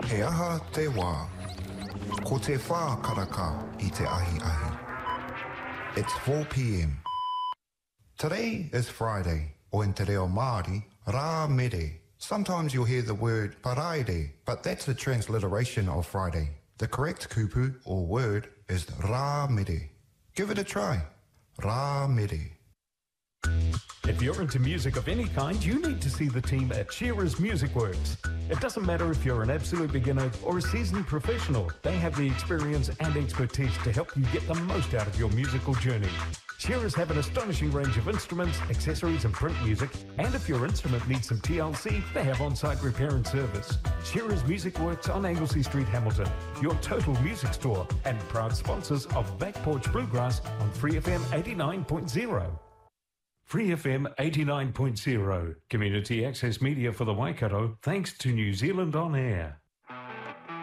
He aha te wā. Ko te whā karaka I te ahi ahi. It's 4 p.m. Today is Friday, o in te reo Māori, rā mere. Sometimes you'll hear the word paraire, but that's a transliteration of Friday. The correct kupu or word is rā mere. Give it a try. Rā mere. If you're into music of any kind, you need to see the team at Shearer's Music Works. It doesn't matter if you're an absolute beginner or a seasoned professional, they have the experience and expertise to help you get the most out of your musical journey. Shearers have an astonishing range of instruments, accessories and print music, and if your instrument needs some TLC, they have on-site repair and service. Shearers Music Works on Anglesey Street, Hamilton, your total music store, and proud sponsors of Back Porch Bluegrass on Free FM 89.0. Free FM 89.0, community access media for the Waikato, thanks to New Zealand On Air.